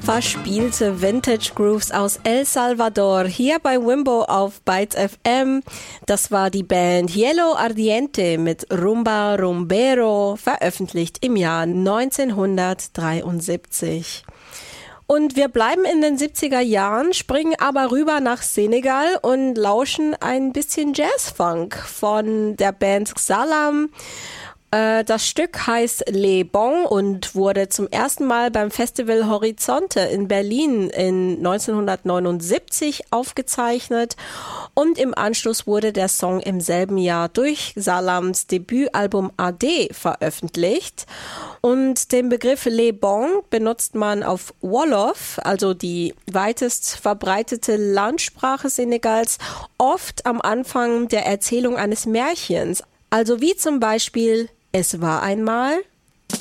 Verspielte Vintage Grooves aus El Salvador, hier bei Wimbo auf Bytes FM. Das war die Band Hielo Ardiente mit Rumba Rumbero, veröffentlicht im Jahr 1973. Und wir bleiben in den 70er Jahren, springen aber rüber nach Senegal und lauschen ein bisschen Jazzfunk von der Band Salam. Das Stück heißt Les Bons und wurde zum ersten Mal beim Festival Horizonte in Berlin in 1979 aufgezeichnet und im Anschluss wurde der Song im selben Jahr durch Salams Debütalbum AD veröffentlicht. Und den Begriff Les Bons benutzt man auf Wolof, also die weitest verbreitete Landsprache Senegals, oft am Anfang der Erzählung eines Märchens. Also wie zum Beispiel: Es war einmal